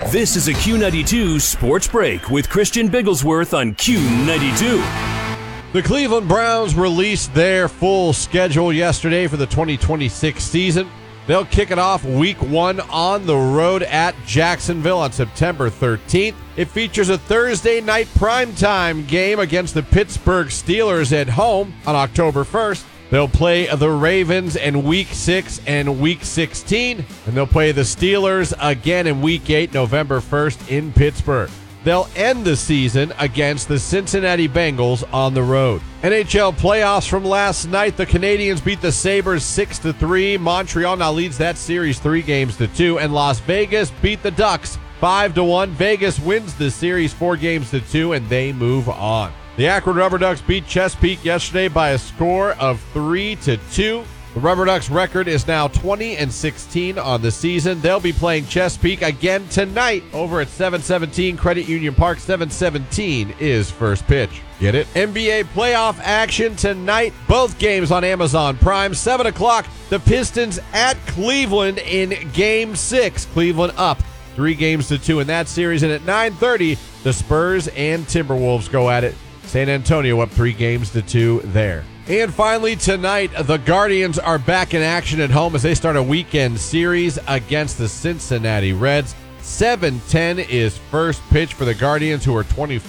This is a Q92 Sports Break with Christian Bigglesworth on Q92. The Cleveland Browns released their full schedule yesterday for the 2026 season. They'll kick it off week 1 on the road at Jacksonville on September 13th. It features a Thursday night primetime game against the Pittsburgh Steelers at home on October 1st. They'll play the Ravens in Week 6 and Week 16, and they'll play the Steelers again in Week 8, November 1st in Pittsburgh. They'll end the season against the Cincinnati Bengals on the road. NHL playoffs from last night. The Canadiens beat the Sabres 6-3. Montreal now leads that series 3-2, and Las Vegas beat the Ducks 5-1. Vegas wins the series 4-2, and they move on. The Akron Rubber Ducks beat Chesapeake yesterday by a score of 3-2. The Rubber Ducks record is now 20-16 on the season. They'll be playing Chesapeake again tonight over at 717 Credit Union Park. 7:17 is first pitch. Get it? NBA playoff action tonight. Both games on Amazon Prime. 7 o'clock, the Pistons at Cleveland in Game 6. Cleveland up 3-2 in that series. And at 9:30, the Spurs and Timberwolves go at it. San Antonio up 3-2 there. And finally tonight, the Guardians are back in action at home as they start a weekend series against the Cincinnati Reds. 7:10 is first pitch for the Guardians, who are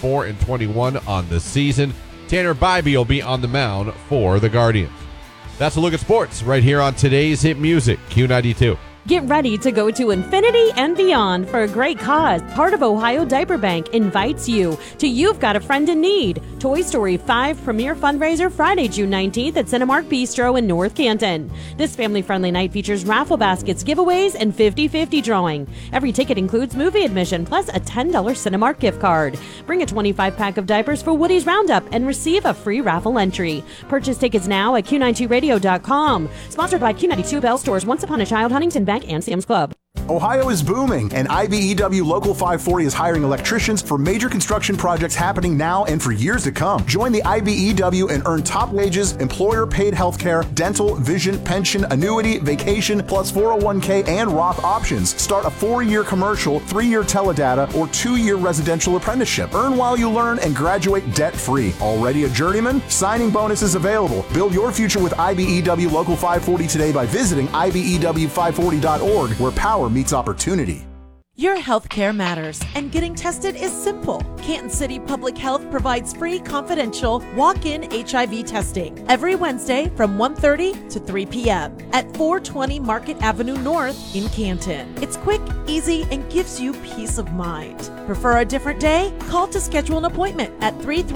24-21 on the season. Tanner Bybee will be on the mound for the Guardians. That's a look at sports right here on today's Hit Music, Q92. Get ready to go to infinity and beyond for a great cause. Part of Ohio Diaper Bank invites you to You've Got a Friend in Need. Toy Story 5 premiere fundraiser Friday, June 19th at Cinemark Bistro in North Canton. This family-friendly night features raffle baskets, giveaways, and 50-50 drawing. Every ticket includes movie admission plus a $10 Cinemark gift card. Bring a 25-pack of diapers for Woody's Roundup and receive a free raffle entry. Purchase tickets now at Q92radio.com. Sponsored by Q92 Bell Stores, Once Upon a Child, Huntington Bank, and Sam's Club. Ohio is booming, and IBEW Local 540 is hiring electricians for major construction projects happening now and for years to come. Join the IBEW and earn top wages, employer-paid health care, dental, vision, pension, annuity, vacation, plus 401k and Roth options. Start a 4-year commercial, 3-year teledata, or 2-year residential apprenticeship. Earn while you learn and graduate debt-free. Already a journeyman? Signing bonuses available. Build your future with IBEW Local 540 today by visiting IBEW540.org, where power meets opportunity. Your healthcare matters, and getting tested is simple. Canton City Public Health provides free, confidential, walk-in HIV testing every Wednesday from 1:30 to 3 p.m. at 420 Market Avenue North in Canton. It's quick, easy, and gives you peace of mind. Prefer a different day? Call to schedule an appointment at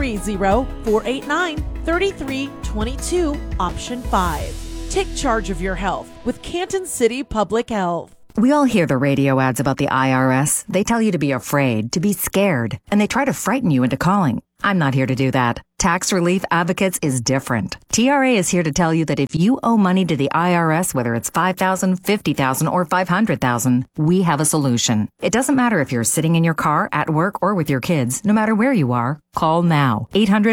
330-489-3322, option 5. Take charge of your health with Canton City Public Health. We all hear the radio ads about the IRS. They tell you to be afraid, to be scared, and they try to frighten you into calling. I'm not here to do that. Tax Relief Advocates is different. TRA is here to tell you that if you owe money to the IRS, whether it's $5,000, $50,000, or $500,000, we have a solution. It doesn't matter if you're sitting in your car, at work, or with your kids. No matter where you are, call now.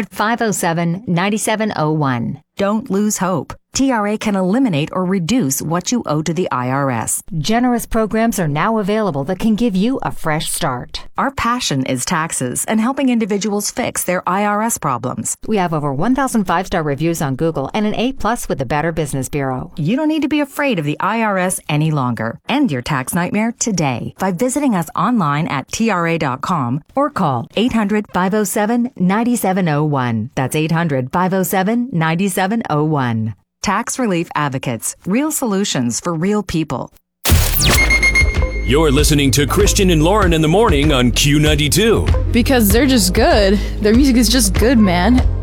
800-507-9701. Don't lose hope. TRA can eliminate or reduce what you owe to the IRS. Generous programs are now available that can give you a fresh start. Our passion is taxes and helping individuals fix their IRS problems. We have over 1,000 5-star reviews on Google and an A+ with the Better Business Bureau. You don't need to be afraid of the IRS any longer. End your tax nightmare today by visiting us online at TRA.com or call 800-507-9701. That's 800-507-9701. Tax Relief Advocates. Real solutions for real people. You're listening to Christian and Lauren in the morning on Q92. Because they're just good. Their music is just good, man.